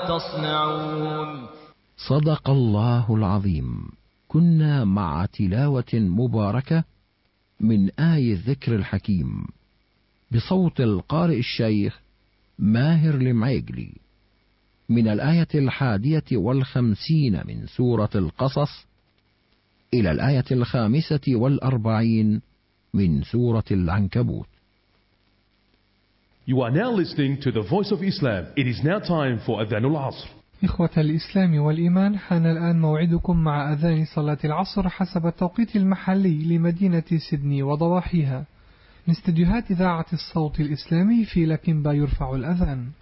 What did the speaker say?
تصنعون. صدق الله العظيم. كنا مع تلاوة مباركة من آي الذكر الحكيم بصوت القارئ الشيخ ماهر المعيقلي من الآية 51 من سورة القصص إلى الآية 45 من سورة العنكبوت. You are now listening to the Voice of Islam. It is now time for Adhan al-Asr. إخوة الإسلام والإيمان، حان الآن موعدكم مع أذان صلاة العصر حسب التوقيت المحلي لمدينة سيدني وضواحيها. من استديوهات إذاعة الصوت الإسلامي في لكنبا يرفع الأذان.